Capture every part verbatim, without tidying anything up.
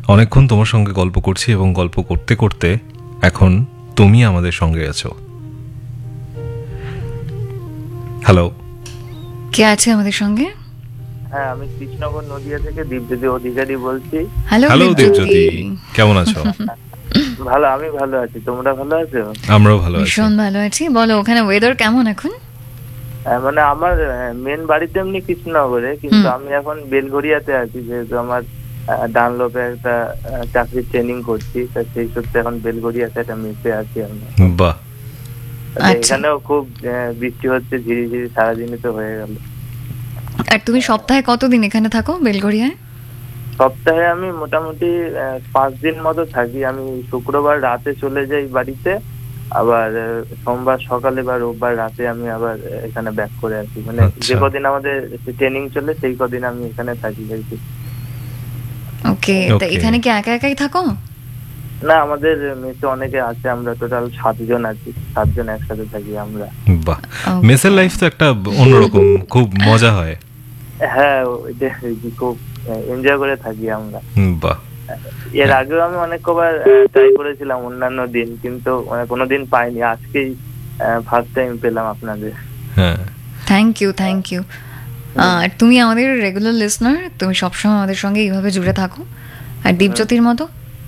অনেকক্ষণ তোমার সঙ্গে গল্প করছি এবং গল্প করতে করতে এখন তুমি আমাদের সঙ্গে আছো। হ্যালো, কে আছে আমাদের সঙ্গে? হ্যাঁ, আমি কৃষ্ণনগর নদিয়া থেকে দীপজ্যোতি অধিকারী বলছি। হ্যালো হ্যালো দীপজ্যোতি, দীপজ্যোতি, কেমন আছো? ভালো, আমি ভালো আছি। তোমরা ভালো আছো? আমরাও ভালো আছি। ভীষণ ভালো আছি। বলো, ওখানে ওয়েদার কেমন এখন? হ্যাঁ, মানে আমার মেন বাড়িতে এমনি কৃষ্ণনগরে, কিন্তু আমি এখন বেলঘরিয়াতে আছি, যেহেতু আমার ডানলপে একটা আহ, চাকরির ট্রেনিং করছি, তা সেই সূত্রে এখন বেলঘরিয়াতে একটা মেসে আছি আমরা। বাহ, তা আচ্ছা। এখানেও খুব আহ, বৃষ্টি হচ্ছে, ঝিরি ঝিরি সারাদিনই তো হয়ে গেল। আর তুমি সপ্তাহে কতদিন এখানে থাকো বেলগড়িয়ায়? সপ্তাহে আমি মোটামুটি আহ, পাঁচ দিন মতো থাকি। আমি শুক্রবার রাতে চলে যাই বাড়িতে, আবার আহ, সোমবার সকালে বা রোববার রাতে আমি আবার আহ, এখানে ব্যাক করে আসি। মানে আচ্ছা। যে কদিন আমাদের ট্রেনিং চলে সেই কদিন আমি এখানে থাকি আর কি। ওকে, তা Okay. এখানে কি একা একাই থাকো? না, আমাদের মেসে অনেকে আছে, আমরা টোটাল সাতজন আছি, সাতজন একসাথে থাকি আমরা। বাহ। Okay. মেসের লাইফ তো একটা অন্যরকম, খুব মজা হয়। হ্যাঁ, ওইটা খুব এনজয় করে থাকি আমরা। বাহ, এর আগেও আমি অনেক কবার ট্রাই করেছিলাম অন্যান্য দিন, কিন্তু মানে কোনোদিন পাইনি। আজকেই ফার্স্ট টাইম পেলাম আপনাদের। হ্যাঁ, থ্যাংক ইউ, থ্যাংক ইউ। আর তুমি আমাদের রেগুলার লিসনার, তুমি সবসময় আমাদের সঙ্গে এইভাবে জুড়ে থাকো। আর দীপজ্যোতির মতো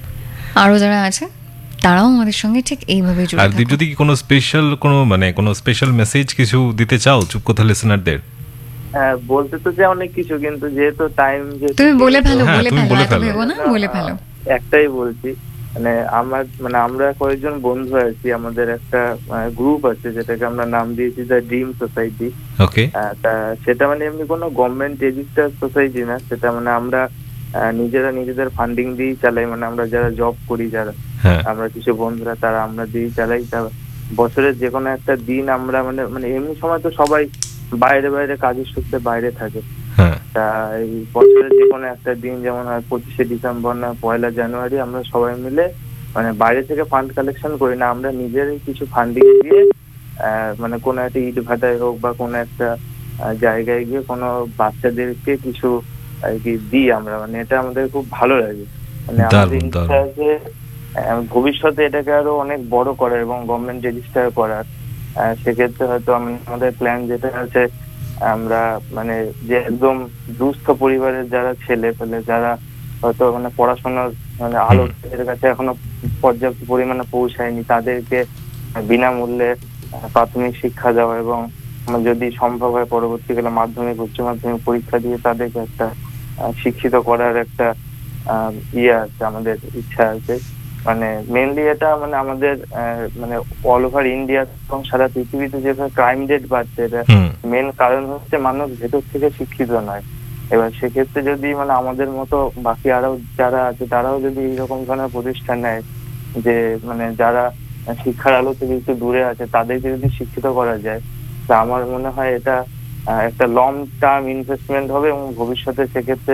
আরো যারা আছে তারাও আমাদের সঙ্গে ঠিক এইভাবে জুড়ে আর থাকো। দীপজ্যোতি কি কোনো স্পেশাল কোনো মানে কোনো স্পেশাল মেসেজ কিছু দিতে চাও চুপকথা লিসেনারদের? হ্যাঁ, বলতে তো চাই অনেক কিছু, কিন্তু যেহেতু টাইম, তুমি বলে ফেলো, হ্যাঁ, বলে তুমি ফেলো, বলে এত ফেলো। ভেবো না, বলে ফেলো। একটাই বলছি, মানে আমার মানে আমরা কয়েকজন বন্ধু আছি, আমাদের একটা গ্রুপ আছে যেটাকে আমরা নাম দিয়েছি দ্য ড্রিম সোসাইটি। ওকে, তা সেটা মানে এমনি কোনো গভর্নমেন্ট রেজিস্টার্ড সোসাইটি না, সেটা মানে আমরা আহ, নিজেরা নিজেদের ফান্ডিং দিয়েই চালাই। মানে আমরা যারা জব করি, যারা হ্যাঁ, আমরা কিছু বন্ধুরা, তারা আমরা দিয়েই চালাই। তা বছরের যে কোনো একটা দিন আমরা মানে মানে এমনি সময় তো সবাই বাইরে বাইরে কাজের সূত্রে বাইরে থাকে। হ্যাঁ, তা এই বছরের যে কোনো একটা দিন, যেমন হয় পঁচিশে ডিসেম্বর না পয়লা জানুয়ারি, আমরা সবাই মিলে মানে বাইরে থেকে ফান্ড কালেকশন করি না, আমরা নিজেরাই কিছু ফান্ডিং দিয়ে আহ, মানে কোনো একটা ইট ভাটায় হোক বা কোনো একটা আহ, জায়গায় গিয়ে কোনো বাচ্চাদেরকে কিছু আর কি দিই আমরা। মানে এটা আমাদের খুব ভালো লাগে। মানে আমাদের দারুণ, ইচ্ছা দারুণ। আছে আহ, ভবিষ্যতে এটাকে আরো অনেক বড় করার এবং গভর্নমেন্ট রেজিস্টার করার। আহ, সেক্ষেত্রে হয়তো আমি- আমাদের প্ল্যান যেটা আছে, আমরা মানে যে একদম দুস্থ পরিবারের যারা ছেলে পেলে, যারা হয়তো মানে পড়াশোনার মানে আলো তাদের কাছে এখনো পর্যাপ্ত পরিমাণে পৌঁছায়নি, তাদেরকে বিনামূল্যে আহ, প্রাথমিক শিক্ষা দেওয়া, এবং আমার যদি সম্ভব হয় পরবর্তীকালে মাধ্যমিক উচ্চ মাধ্যমিক পরীক্ষা দিয়ে তাদেরকে একটা আহ, শিক্ষিত করার একটা আহ, ইয়ে আছে, আমাদের ইচ্ছা আছে। মানে মেনলি এটা মানে আমাদের আহ, মানে অল ওভার ইন্ডিয়া এবং সারা পৃথিবীতে যেভাবে ক্রাইম রেট বাড়ছে, এটা হুম, মেন কারণ হচ্ছে মানুষ ভেতর থেকে শিক্ষিত নয়। এবার সেক্ষেত্রে যদি মানে আমাদের মতো বাকি আরো যারা আছে, তারাও যদি এইরকম ধরনের প্রতিষ্ঠান নেয়, যে মানে যারা শিক্ষার আলো থেকে একটু দূরে আছে, তাদেরকে যদি শিক্ষিত করা যায়, তা আমার মনে হয় এটা আহ, একটা লং টার্ম ইনভেস্টমেন্ট হবে, এবং ভবিষ্যতে সেক্ষেত্রে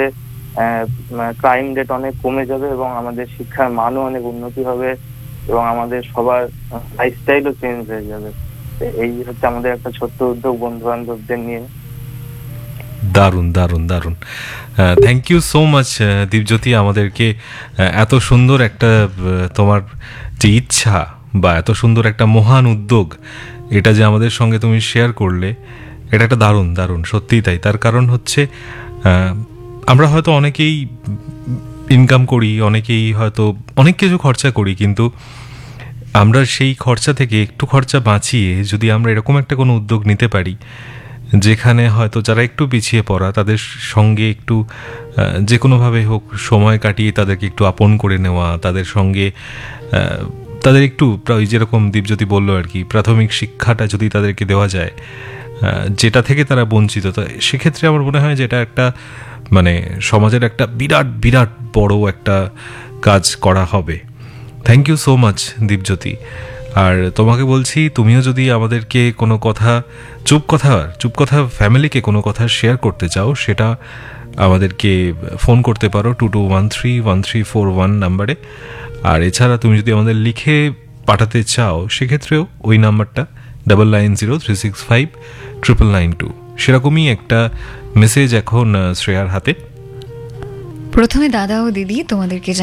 ক্রাইম রেট অনেক কমে যাবে, এবং আমাদের শিক্ষার মানও অনেক উন্নতি হবে, এবং আমাদের সবার লাইফস্টাইলও চেঞ্জ হয়ে যাবে। তো এই হচ্ছে আমাদের একটা ছোট্ট উদ্যোগ বন্ধু বান্ধবদের নিয়ে। দারুণ, দারুণ, দারুণ। Thank you so much Dipjyoti, আমাদেরকে আহ, এত সুন্দর একটা আহ, তোমার যে ইচ্ছা বা এত সুন্দর একটা মহান উদ্যোগ, এটা যে আমাদের সঙ্গে তুমি শেয়ার করলে, এটা একটা দারুণ, দারুণ, সত্যিই তাই। তার কারণ হচ্ছে আহ, আমরা হয়তো অনেকেই ইনকাম করি, অনেকেই হয়তো অনেক কিছু খরচা করি, কিন্তু আমরা সেই খরচা থেকে একটু খরচা বাঁচিয়ে যদি আমরা এরকম একটা কোনো উদ্যোগ নিতে পারি, যেখানে হয়তো যারা একটু পিছিয়ে পড়া, তাদের সঙ্গে একটু আহ, যে কোনোভাবে হোক সময় কাটিয়ে তাদেরকে একটু আপন করে নেওয়া, তাদের সঙ্গে আহ, তাদের একটু প্রা- ওই যেরকম দীপজ্যোতি বললো আর কি, প্রাথমিক শিক্ষাটা যদি তাদেরকে দেওয়া যায়, আহ, যেটা থেকে তারা বঞ্চিত, তো সেক্ষেত্রে আমার মনে হয় যে এটা একটা মানে সমাজের একটা বিরাট বিরাট বড় একটা কাজ করা হবে। Thank you so much Dipjyoti. আর তোমাকে বলছি, তুমিও যদি আমাদেরকে কোনো কথা, চুপ কথা চুপ কথা ফ্যামিলিকে কোনো কথা শেয়ার করতে চাও, সেটা আমাদেরকে ফোন করতে পারো two two one three one three four one নাম্বারে। আর এছাড়া তুমি যদি আমাদের লিখে পাঠাতে চাও, সেক্ষেত্রেও ওই নাম্বারটা double nine zero three six five triple nine two, সেরকমই একটা মেসেজ এখন আহ, শ্রেয়ার হাতে। প্রথমে দাদা ও দিদি তোমাদেরকে